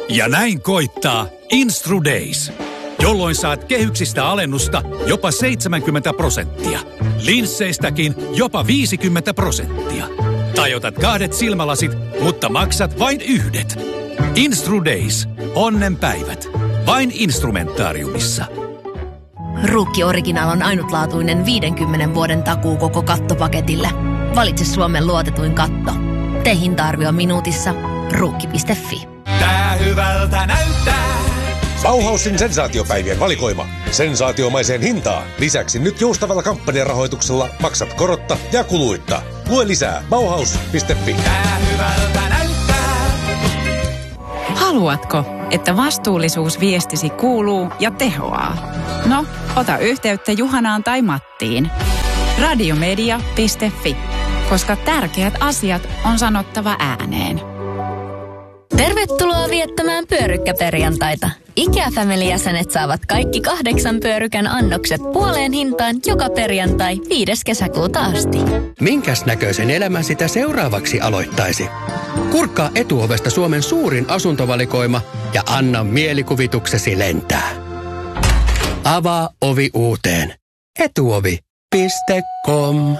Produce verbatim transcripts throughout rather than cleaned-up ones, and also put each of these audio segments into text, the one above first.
Ja näin koittaa Instru Days, jolloin saat kehyksistä alennusta jopa seitsemänkymmentä prosenttia. Linsseistäkin jopa viisikymmentä prosenttia. Tai otat kahdet silmälasit, mutta maksat vain yhdet. Instru Days. Onnenpäivät. Vain Instrumentaariumissa. Ruukki Original on ainutlaatuinen viidenkymmenen vuoden takuu koko kattopaketille. Valitse Suomen luotetuin katto. Tee hinta-arvio minuutissa. Ruukki piste fi. Tää hyvältä näyttää. Bauhausin sensaatiopäivien valikoima. Sensaatiomaiseen hintaan. Lisäksi nyt joustavalla kampanjarahoituksella maksat korotta ja kuluitta. Lue lisää bauhaus piste fi. Tää hyvältä näyttää. Haluatko, että vastuullisuusviestisi kuuluu ja tehoaa? No, ota yhteyttä Juhanaan tai Mattiin. radiomedia piste fi, koska tärkeät asiat on sanottava ääneen. Tervetuloa viettämään pyörykkäperjantaita. IKEA-family-jäsenet saavat kaikki kahdeksan pyörykän annokset puoleen hintaan joka perjantai viides kesäkuuta asti. Minkäs näköisen elämän sitä seuraavaksi aloittaisi? Kurkkaa Etuovesta Suomen suurin asuntovalikoima ja anna mielikuvituksesi lentää. Avaa ovi uuteen. etuovi piste com.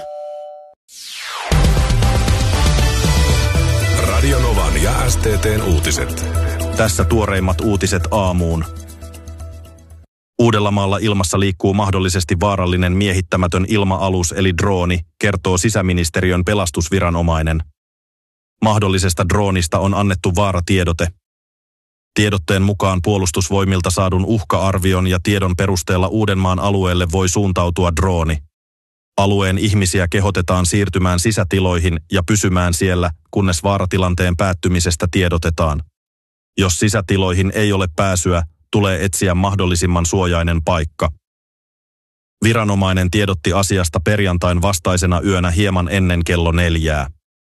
Radio Novan ja S T T:n uutiset. Tässä tuoreimmat uutiset aamuun. Uudellamaalla ilmassa liikkuu mahdollisesti vaarallinen miehittämätön ilma-alus eli drooni, kertoo sisäministeriön pelastusviranomainen. Mahdollisesta droonista on annettu vaaratiedote. Tiedotteen mukaan puolustusvoimilta saadun uhka-arvion ja tiedon perusteella Uudenmaan alueelle voi suuntautua drooni. Alueen ihmisiä kehotetaan siirtymään sisätiloihin ja pysymään siellä, kunnes vaaratilanteen päättymisestä tiedotetaan. Jos sisätiloihin ei ole pääsyä, tulee etsiä mahdollisimman suojainen paikka. Viranomainen tiedotti asiasta perjantain vastaisena yönä hieman ennen kello neljää.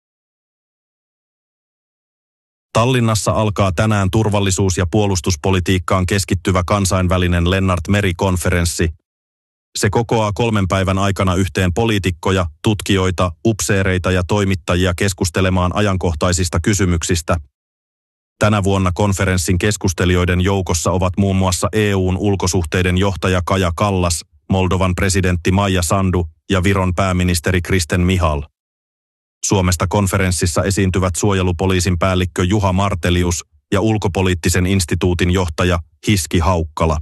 Tallinnassa alkaa tänään turvallisuus- ja puolustuspolitiikkaan keskittyvä kansainvälinen Lennart Meri-konferenssi. Se kokoaa kolmen päivän aikana yhteen poliitikkoja, tutkijoita, upseereita ja toimittajia keskustelemaan ajankohtaisista kysymyksistä. Tänä vuonna konferenssin keskustelijoiden joukossa ovat muun muassa E U:n ulkosuhteiden johtaja Kaja Kallas, Moldovan presidentti Maija Sandu ja Viron pääministeri Kristen Michal. Suomesta konferenssissa esiintyvät suojelupoliisin päällikkö Juha Martelius ja ulkopoliittisen instituutin johtaja Hiski Haukkala.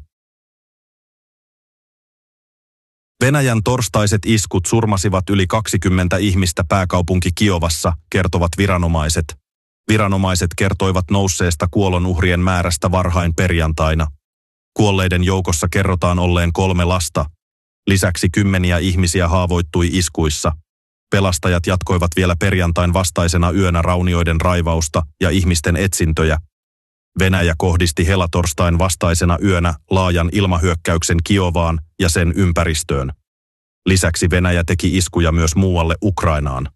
Venäjän torstaiset iskut surmasivat yli kaksikymmentä ihmistä pääkaupunki Kiovassa, kertovat viranomaiset. Viranomaiset kertoivat nousseesta kuolonuhrien määrästä varhain perjantaina. Kuolleiden joukossa kerrotaan olleen kolme lasta. Lisäksi kymmeniä ihmisiä haavoittui iskuissa. Pelastajat jatkoivat vielä perjantain vastaisena yönä raunioiden raivausta ja ihmisten etsintöjä. Venäjä kohdisti helatorstain vastaisena yönä laajan ilmahyökkäyksen Kiovaan ja sen ympäristöön. Lisäksi Venäjä teki iskuja myös muualle Ukrainaan.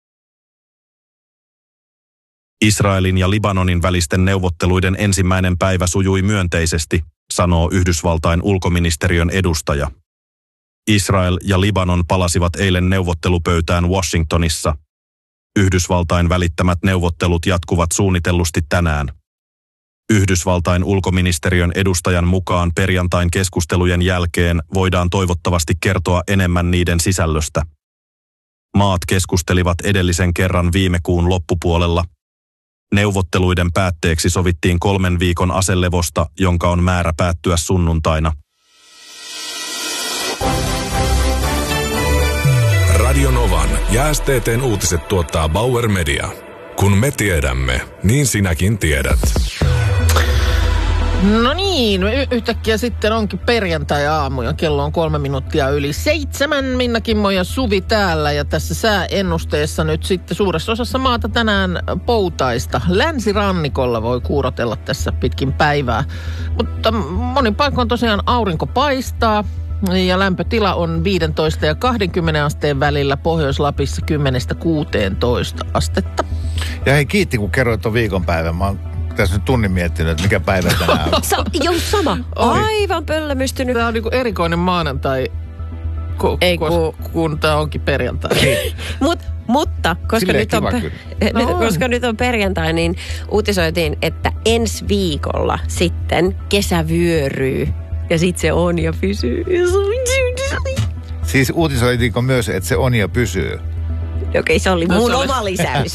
Israelin ja Libanonin välisten neuvotteluiden ensimmäinen päivä sujui myönteisesti, sanoo Yhdysvaltain ulkoministeriön edustaja. Israel ja Libanon palasivat eilen neuvottelupöytään Washingtonissa. Yhdysvaltain välittämät neuvottelut jatkuvat suunnitellusti tänään. Yhdysvaltain ulkoministeriön edustajan mukaan perjantain keskustelujen jälkeen voidaan toivottavasti kertoa enemmän niiden sisällöstä. Maat keskustelivat edellisen kerran viime kuun loppupuolella. Neuvotteluiden päätteeksi sovittiin kolmen viikon aselevosta, jonka on määrä päättyä sunnuntaina. Radio Novan ja S T T:n uutiset tuottaa Bauer Media. Kun me tiedämme, niin sinäkin tiedät. No niin, y- yhtäkkiä sitten onkin perjantai-aamu ja kello on kolme minuuttia yli seitsemän. Minna Kimmo ja Suvi täällä ja tässä sääennusteessa nyt sitten suuressa osassa maata tänään poutaista. Länsirannikolla voi kuurotella tässä pitkin päivää, mutta monin paikoin tosiaan aurinko paistaa. Ja lämpötila on viisitoista ja kaksikymmentä asteen välillä, Pohjois-Lapissa kymmenestä kuuteentoista astetta. Ja hei, kiitti kun kerroit ton viikonpäivän. Mä oon tässä nyt tunnin miettinyt, että mikä päivä tänään on. Sa- joo, sama. Aivan pöllämystynyt. Tämä on niinku erikoinen maanantai Ko, Ei, kos, kun... kun tämä onkin perjantai. Mut, mutta koska nyt, on, no on. koska nyt on perjantai, niin uutisoitiin, että ensi viikolla sitten kesä vyöryy. Ja sitten se on ja pysyy. Siis uutisoitiinko myös, että se on ja pysyy? Okei, okay, se oli no, mun se oma oli. lisäys.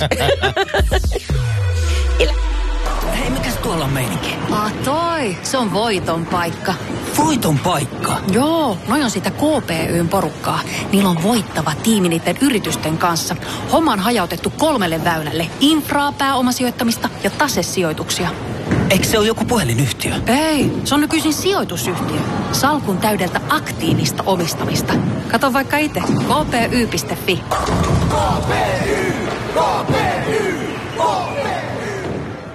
Hei, mikäs tuolla on meininki? Ah toi, se on voiton paikka. Voiton paikka? Joo, noi on sitä K P Y:n porukkaa. Niillä on voittava tiimi niiden yritysten kanssa. Homma on hajautettu kolmelle väylälle. Infraa, pääomasijoittamista ja tasesijoituksia. Eikö se ole joku puhelinyhtiö? Ei, se on nykyisin sijoitusyhtiö. Salkun täydeltä aktiivista omistamista. Kato vaikka itse. k p y piste f i. K P Y, K P Y, K P Y.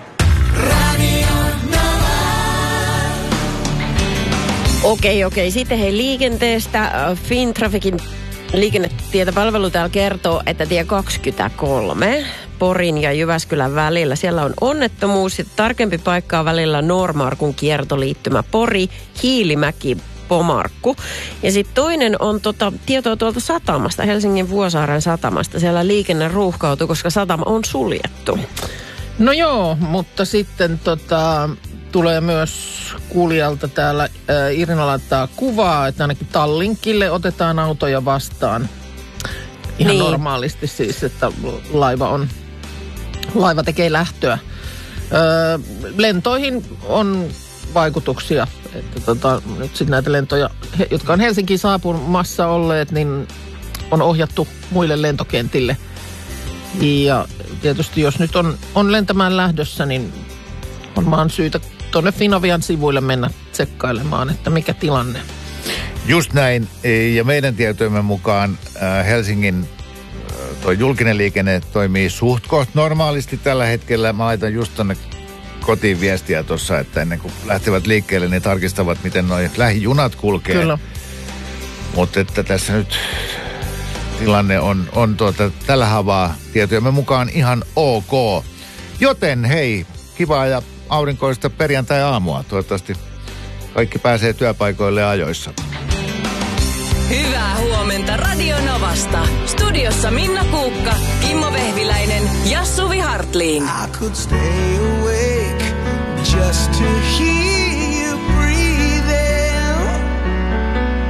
Okei, okei. Sitten hei liikenteestä. Fintraficin liikennetietopalvelu täällä kertoo, että tie kaksikymmentäkolme Porin ja Jyväskylän välillä. Siellä on onnettomuus. Ja tarkempi paikka on välillä Normarkun kiertoliittymä Pori, Hiilimäki, Pomarkku. Ja sitten toinen on tota, tietoa tuolta satamasta, Helsingin Vuosaaren satamasta. Siellä liikenne ruuhkautuu, koska satama on suljettu. No joo, mutta sitten tota, tulee myös kuulijalta täällä, äh, Irina laittaa kuvaa, että ainakin Tallinkille otetaan autoja vastaan. Ihan niin. Normaalisti siis, että laiva on, laiva tekee lähtöä. Öö, lentoihin on vaikutuksia, että tota, nyt sitten näitä lentoja, jotka on Helsinkiin saapumassa olleet, niin on ohjattu muille lentokentille. Ja tietysti jos nyt on, on lentämään lähdössä, niin on vaan syytä tuonne Finavian sivuille mennä tsekkailemaan, että mikä tilanne. Just näin, ja meidän tietojemme mukaan Helsingin toi julkinen liikenne toimii suht koht normaalisti tällä hetkellä. Mä laitan just tonne kotiin viestiä tuossa, että ennen kuin lähtevät liikkeelle, niin tarkistavat, miten noi lähijunat kulkee. Kyllä. Mutta että tässä nyt tilanne on, on tuota, tällä havaa tietojemme mukaan ihan ok. Joten hei, kivaa ja aurinkoista perjantai-aamua. Toivottavasti kaikki pääsee työpaikoille ajoissa. Hyvää huomenta Radio Novasta. Studiossa Minna Kuukka, Kimmo Vehviläinen ja Suvi Hartliin. I could stay awake just to hear